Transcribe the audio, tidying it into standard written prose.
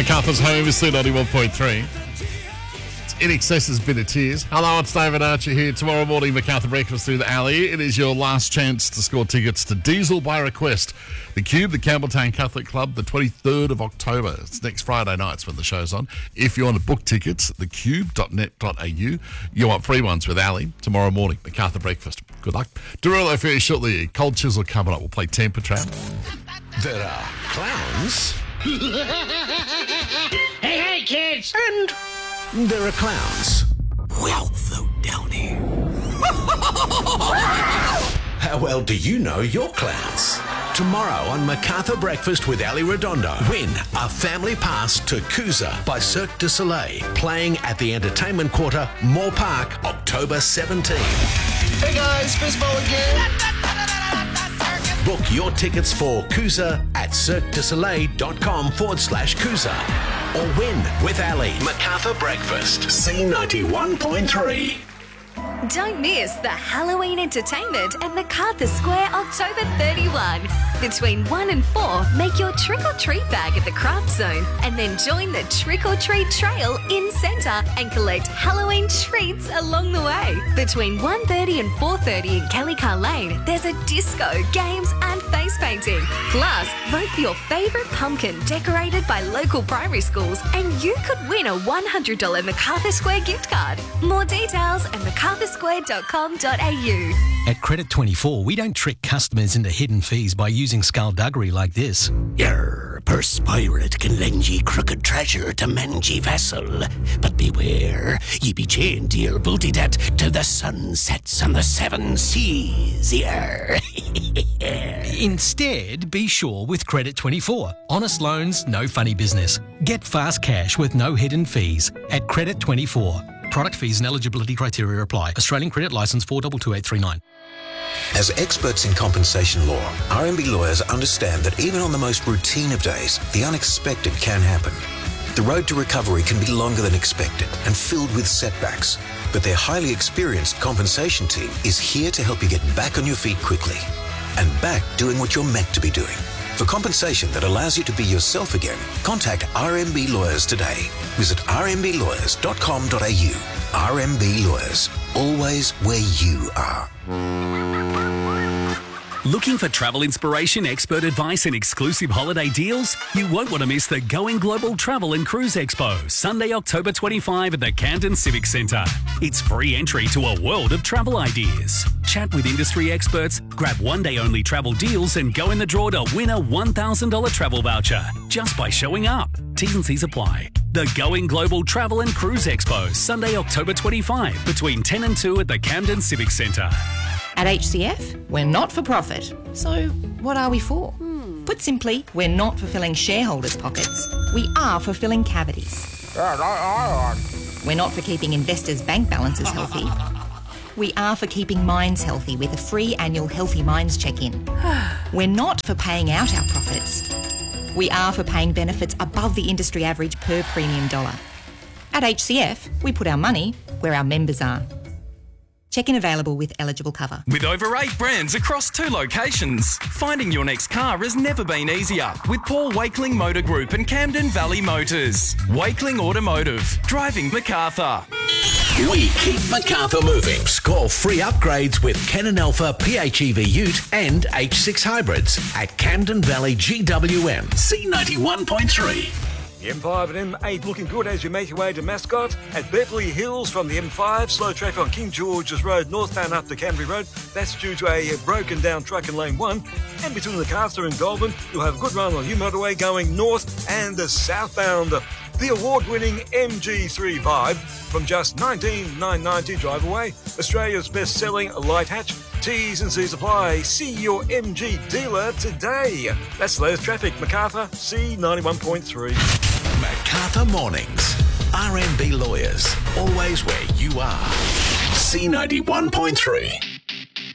MacArthur's home is C91.3. It's INXS's Bitter Tears. Hello, it's David Archer here. Tomorrow morning, MacArthur Breakfast through the alley. It is your last chance to score tickets to Diesel by Request. The Cube, the Campbelltown Catholic Club, the 23rd of October. It's next Friday nights when the show's on. If you want to book tickets, thecube.net.au. You want free ones with Ali tomorrow morning, MacArthur Breakfast. Good luck. Derulo for you shortly. Cold Chisel coming up. We'll play Temper Trap. There are clowns. Hey, kids! And there are clowns. Well, though, Downey. How well do you know your clowns? Tomorrow on MacArthur Breakfast with Ali Redondo, win a family pass to Coosa by Cirque du Soleil, playing at the Entertainment Quarter, Moore Park, October 17. Hey guys, Fistball again. Book your tickets for Coosa at cirquedusoleil.com/Coosa or win with Ali. MacArthur Breakfast, C91.3. Don't miss the Halloween entertainment at MacArthur Square October 31. Between 1 and 4, make your trick-or-treat bag at the Craft Zone and then join the trick-or-treat trail in centre and collect Halloween treats along the way. Between 1:30 and 4:30 in Kelly Car Lane, there's a disco, games and face painting. Plus, vote for your favourite pumpkin decorated by local primary schools and you could win a $100 MacArthur Square gift card. More details at macarthursquare.com.au. At Credit 24, we don't trick customers into hidden fees by using skullduggery like this. Yer, purse pirate can lend ye crooked treasure to mend ye vessel. But beware, ye be chained to your booty debt till the sun sets on the 7 seas. Yer. Instead, be sure with Credit 24. Honest loans, no funny business. Get fast cash with no hidden fees at Credit 24. Product fees and eligibility criteria apply. Australian Credit Licence 422839. As experts in compensation law, RMB lawyers understand that even on the most routine of days, the unexpected can happen. The road to recovery can be longer than expected and filled with setbacks, but their highly experienced compensation team is here to help you get back on your feet quickly and back doing what you're meant to be doing. For compensation that allows you to be yourself again, contact RMB Lawyers today. Visit rmblawyers.com.au. RMB Lawyers, always where you are. Looking for travel inspiration, expert advice and exclusive holiday deals? You won't want to miss the Going Global Travel and Cruise Expo, Sunday, October 25 at the Camden Civic Centre. It's free entry to a world of travel ideas. Chat with industry experts, grab one-day-only travel deals and go in the draw to win a $1,000 travel voucher just by showing up. T's and C's apply. The Going Global Travel and Cruise Expo, Sunday, October 25 between 10 and 2 at the Camden Civic Centre. At HCF, we're not for profit. So what are we for? Put simply, we're not for filling shareholders' pockets. We are for filling cavities. We're not for keeping investors' bank balances healthy. We are for keeping minds healthy with a free annual Healthy Minds check-in. We're not for paying out our profits. We are for paying benefits above the industry average per premium dollar. At HCF, we put our money where our members are. Check-in available with eligible cover. With over 8 brands across 2 locations, finding your next car has never been easier with Paul Wakeling Motor Group and Camden Valley Motors. Wakeling Automotive, driving MacArthur. We keep MacArthur moving. Score free upgrades with Canon Alpha PHEV Ute and H6 hybrids at Camden Valley GWM. C91.3. The M5 and M8 looking good as you make your way to Mascot. At Beverly Hills from the M5, slow traffic on King George's Road, northbound up to Canterbury Road. That's due to a broken down truck in lane 1. And between Macarthur and Goulburn, you'll have a good run on new motorway going north and southbound. The award-winning MG3 Vibe from just $19,990 drive away. Australia's best-selling light hatch. T's and C's apply. See your MG dealer today. That's the latest traffic. MacArthur, C91.3. MacArthur Mornings. RMB Lawyers, always where you are. C91.3.